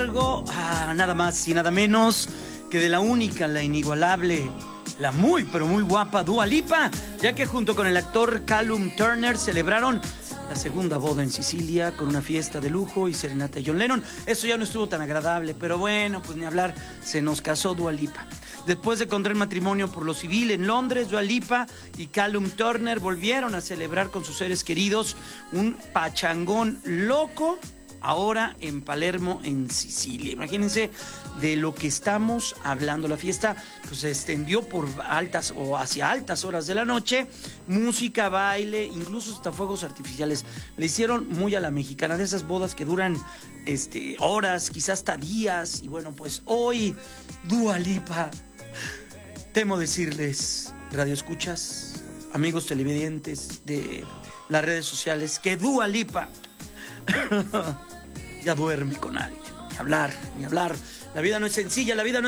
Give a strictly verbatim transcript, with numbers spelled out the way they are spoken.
Algo, ah, nada más y nada menos que de la única, la inigualable, la muy pero muy guapa Dua Lipa, ya que junto con el actor Callum Turner celebraron la segunda boda en Sicilia con una fiesta de lujo y serenata de John Lennon. Eso ya no estuvo tan agradable, pero bueno, pues ni hablar, se nos casó Dua Lipa. Después de contraer matrimonio por lo civil en Londres, Dua Lipa y Callum Turner volvieron a celebrar con sus seres queridos un pachangón loco, ahora en Palermo, en Sicilia. Imagínense de lo que estamos hablando. La fiesta pues, se extendió por altas o hacia altas horas de la noche. Música, baile, incluso hasta fuegos artificiales. Le hicieron muy a la mexicana, de esas bodas que duran este, horas, quizás hasta días. Y bueno, pues hoy Dua Lipa, temo decirles, radioescuchas, amigos televidentes de las redes sociales, que Dua Lipa ya duerme con alguien. Ni hablar, ni hablar. La vida no es sencilla, la vida no es